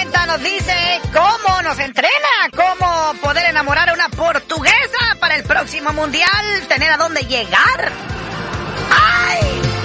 Samantha nos dice cómo nos entrena, cómo poder enamorar a una portuguesa para el próximo mundial, tener a dónde llegar. ¡Ay!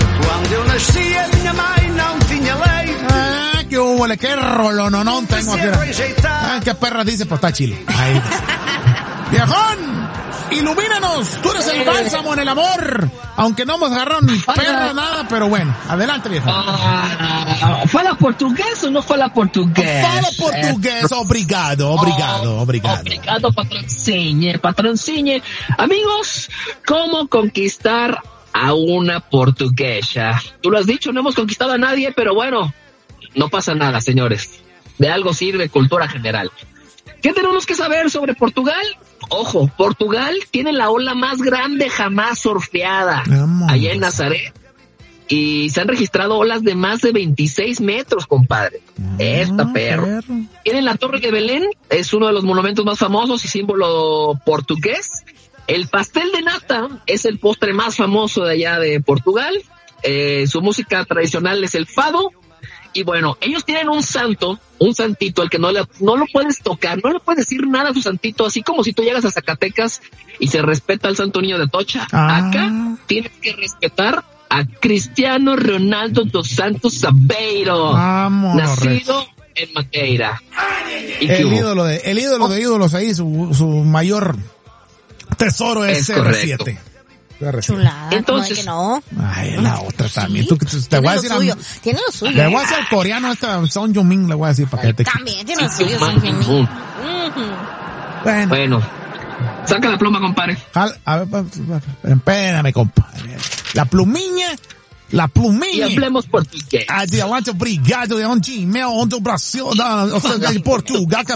¿Qué hubo? ¿Qué rolononón tengo aquí? ¿Qué perra dice? Pues está chile. Ahí. ¡Viejón! ¡Ilumínanos! Tú eres el bálsamo en el amor. Aunque no hemos agarrado ni perra nada, pero bueno. Adelante, viejo. ¿Fue la portuguesa o no fue la portuguesa? Fue la portuguesa. Obrigado. Obrigado, patroncine. Amigos, ¿cómo conquistar a una portuguesa? Tú lo has dicho, no hemos conquistado a nadie, pero bueno, no pasa nada, señores. De algo sirve cultura general. ¿Qué tenemos que saber sobre Portugal? Ojo, Portugal tiene la ola más grande jamás surfeada allá en Nazaret. Y se han registrado olas de más de 26 metros, compadre. Esta perro. Tienen la Torre de Belén, es uno de los monumentos más famosos y símbolo portugués. El pastel de nata es el postre más famoso de allá de Portugal. Su música tradicional es el fado. Y bueno, ellos tienen un santito al que no lo puedes tocar, no le puedes decir nada a su santito, así como si tú llegas a Zacatecas y se respeta al Santo Niño de Atocha. Acá tienes que respetar a Cristiano Ronaldo dos Santos Aveiro, nacido en Madeira. El ídolo de ídolos ahí, su mayor tesoro es CR7. Chulada, entonces, que no. Ay, la otra también. ¿Sí? Te voy a decir tiene lo suyo. Le voy a decir al coreano Son Heung-min, le voy a decir para que te... También tiene lo suyo, Son Heung-min. Bueno. Saca la pluma, compadre. A ver, espérame, compadre. La plumilla. Y hablemos portugués. Adelante, obrigado. É onde o Brasil, Portugal,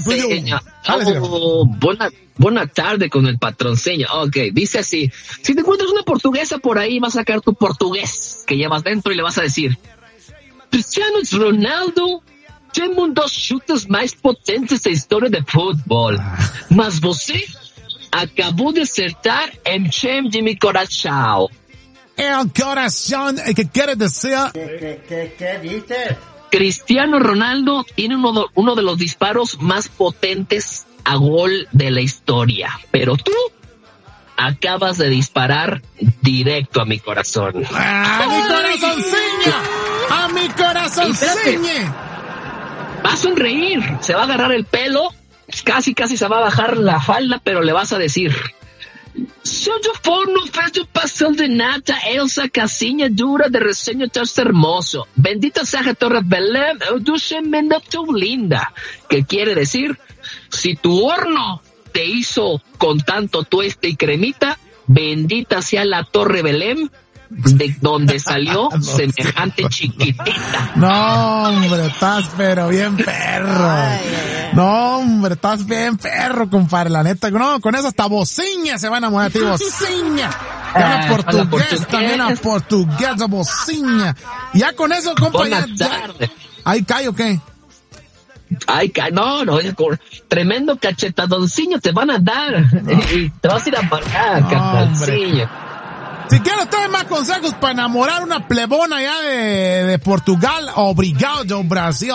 Buena tarde con el patroncillo. Ok, dice así. Si te encuentras una portuguesa por ahí, vas a sacar tu portugués que llevas dentro y le vas a decir: Cristiano Ronaldo tem dos chutes mais potentes da história de futebol. Mas você acabou de acertar em time de mi coração. El corazón, ¿qué quiere decir? ¿Qué dice? Cristiano Ronaldo tiene uno de los disparos más potentes a gol de la historia, pero tú acabas de disparar directo a mi corazón. ¡A mi corazoncillo! ¡A mi corazoncillo! Va a sonreír, se va a agarrar el pelo, casi se va a bajar la falda, pero le vas a decir: se eu for no fez de pastel de nata, essa casinha dura de resenho tão hermoso. Bendita sea a Torre Belém, eu duche-me tão linda. ¿Qué quiere decir? Si tu horno te hizo con tanto tueste y cremita, bendita sea la Torre Belém, de donde salió semejante chiquitita. No, hombre, estás pero bien perro. No, hombre, estás bien perro, compadre, la neta. No, con eso hasta bociña se van a mover, tío, bociña. Ya la portuguesa, también la portuguesa, bociña. Ya con eso, compadre. ¿Ahí cae o qué? Ay, no, tremendo cachetadoncillo te van a dar. Y te vas a ir a pagar, cachetadoncillo. Si quieren ustedes más consejos para enamorar una plebona allá de Portugal, obrigado, Brasil,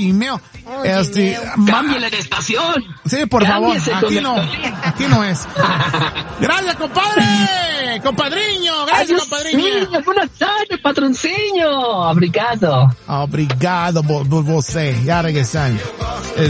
cámbiale de estación. Sí, por favor, aquí no es. Gracias, compadre, compadriño, gracias, compadriño. Buenas tardes, patroncillo, obrigado. Obrigado, você, ya regresamos.